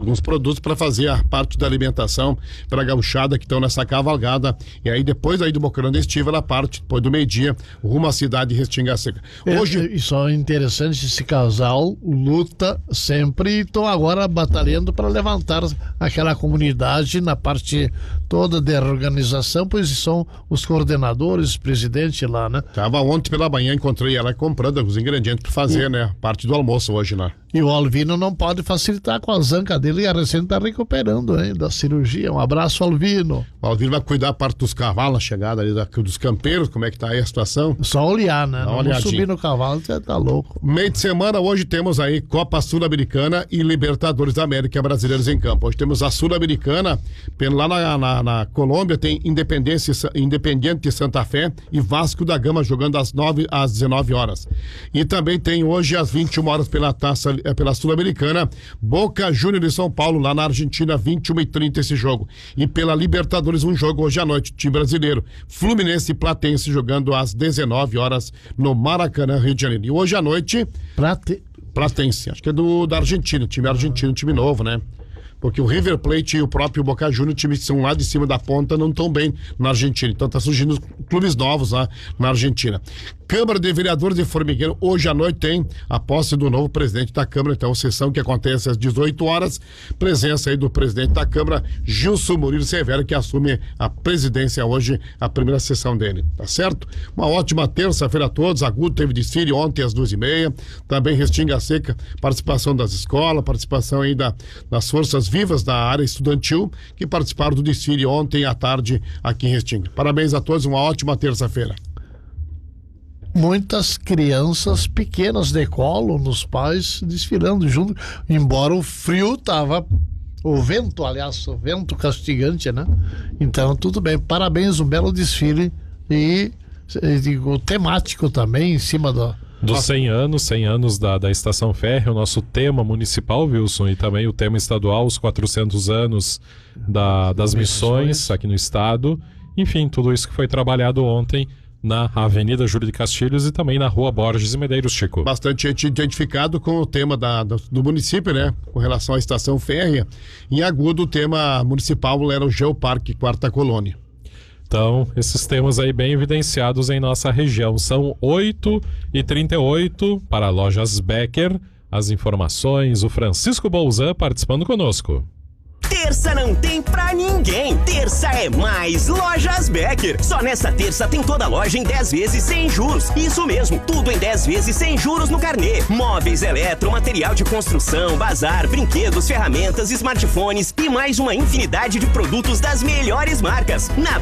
alguns produtos para fazer a parte da alimentação para a gauchada que estão nessa cavalgada. E aí depois aí do Bocaranda Estiva, na parte, depois do meio-dia, rumo à cidade de Restinga Seca. Hoje... Isso é interessante, esse casal luta sempre e estão agora batalhando para levantar aquela comunidade na parte toda de organização, pois são os coordenadores, presidente lá, né? Tava ontem pela manhã, encontrei ela comprando os ingredientes para fazer, né? Parte do almoço hoje, né? E o Alvino não pode facilitar com a zanca dele, e a recente está recuperando, hein, da cirurgia. Um abraço, Alvino. O Alvino vai cuidar a parte dos cavalos, a chegada ali dos campeiros, como é que tá aí a situação? Só olhar, né? Não subir no cavalo, você tá louco. Meio de semana, hoje temos aí Copa Sul-Americana e Libertadores da América brasileiros em campo. Hoje temos a Sul-Americana, lá na Colômbia tem Independiente Santa Fé e Vasco da Gama jogando às 19 horas. E também tem hoje às 21 horas pela Sul-Americana, Boca Juniors de São Paulo, lá na Argentina, 21h30 esse jogo. E pela Libertadores, um jogo hoje à noite, time brasileiro, Fluminense e Platense jogando às 19 horas no Maracanã, Rio de Janeiro. E hoje à noite... Platense, acho que é da Argentina, time argentino, time novo, né? Porque o River Plate e o próprio Boca Juniors, times que são lá de cima da ponta, não estão bem na Argentina. Então tá surgindo clubes novos lá na Argentina. Câmara de Vereadores de Formigueiro, hoje à noite tem a posse do novo presidente da Câmara, então sessão que acontece às 18 horas, presença aí do presidente da Câmara, Gilson Murilo Severo, que assume a presidência hoje, a primeira sessão dele, tá certo? Uma ótima terça-feira a todos. Agudo teve desfile ontem às 2h30, também Restinga Seca, participação das escolas, participação aí das forças vivas da área estudantil, que participaram do desfile ontem à tarde aqui em Restinga. Parabéns a todos, uma ótima terça-feira. Muitas crianças pequenas de colo nos pais desfilando junto, embora o frio tava, o vento castigante, né? Então tudo bem, parabéns, um belo desfile e digo, temático também em cima dos 100 anos da Estação Férrea, o nosso tema municipal, Wilson, e também o tema estadual, os 400 anos das missões aqui no estado. Enfim, tudo isso que foi trabalhado ontem na Avenida Júlio de Castilhos e também na Rua Borges e Medeiros, Chico. Bastante gente identificado com o tema do município, né? Com relação à Estação Férrea. Em Agudo, o tema municipal era o Geoparque Quarta Colônia. Então, esses temas aí bem evidenciados em nossa região. São 8h38 para Lojas Becker. As informações, o Francisco Bolzan participando conosco. Terça não tem pra ninguém. Terça é mais Lojas Becker. Só nessa terça tem toda a loja em 10 vezes sem juros. Isso mesmo, tudo em 10 vezes sem juros no carnê. Móveis, eletro, material de construção, bazar, brinquedos, ferramentas, smartphones e mais uma infinidade de produtos das melhores marcas. Na